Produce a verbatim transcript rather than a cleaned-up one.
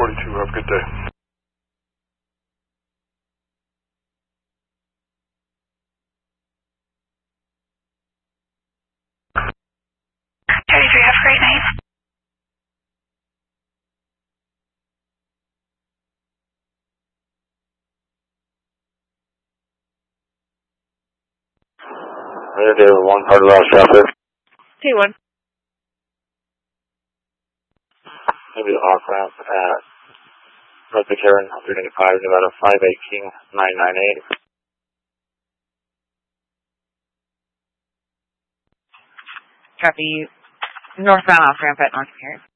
forty-two. Have a good day. thirty-three, have a great night. Radar David one, part of lost traffic. T one. Maybe the off ramp at North McCarran, three ninety-five, Nevada five eighteen nine nine eight. Copy. Northbound off ramp at North McCarran.